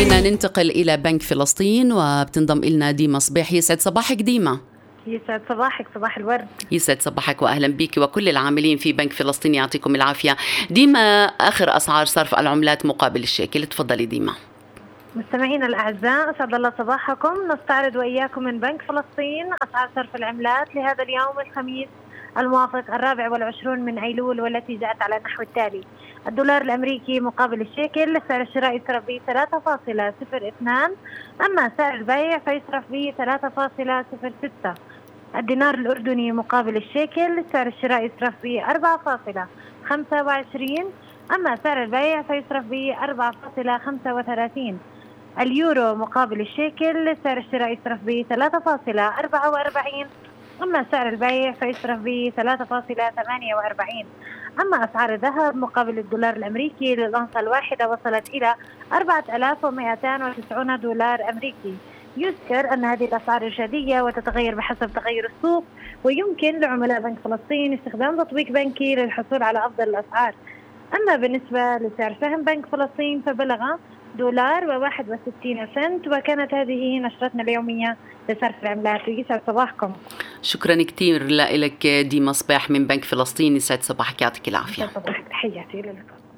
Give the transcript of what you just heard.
خلينا ننتقل إلى بنك فلسطين وبتنضم إلنا ديما صبيح. يسعد صباحك ديما. يسعد صباحك، صباح الورد. يسعد صباحك وأهلا بك وكل العاملين في بنك فلسطين، يعطيكم العافية. ديما، آخر أسعار صرف العملات مقابل الشيكل، تفضلي ديما. مستمعينا الأعزاء، أسعد الله صباحكم. نستعرض وإياكم من بنك فلسطين أسعار صرف العملات لهذا اليوم الخميس الموافق 24 من أيلول، والتي جاءت على النحو التالي: الدولار الأمريكي مقابل الشيكل سعر الشراء يصرف به 3.02، أما سعر البيع فيصرف به 3.06. الدينار الأردني مقابل الشيكل سعر الشراء يصرف به 4.25، أما سعر البيع فيصرف به 4.35. اليورو مقابل الشيكل سعر الشراء يصرف به 3.44، أما سعر البيع فيصرف به 3.48. أما أسعار الذهب مقابل الدولار الأمريكي للأونصة الواحدة وصلت إلى 4290 دولار أمريكي. يذكر أن هذه الأسعار إرشادية وتتغير بحسب تغير السوق، ويمكن لعملاء بنك فلسطين استخدام تطبيق بنكي للحصول على أفضل الأسعار. أما بالنسبة لسعر سهم بنك فلسطين فبلغ $1.61، وكانت هذه نشرتنا اليومية لصرف العملات. ويسعد صباحكم. شكرا كتير لك ديما صباح من بنك فلسطين. يسعد صباحك، يعطيك العافية. صباحك، تحياتي لك.